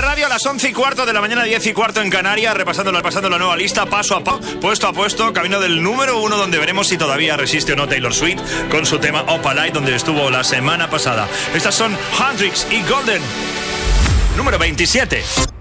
Radio a las 11:15 de la mañana, 10:15 en Canarias, repasando la nueva lista, paso a paso, puesto a puesto, camino del número 1, donde veremos si todavía resiste o no Taylor Swift con su tema Opalite, donde estuvo la semana pasada. Estas son Hendrix y Golden. Número 27.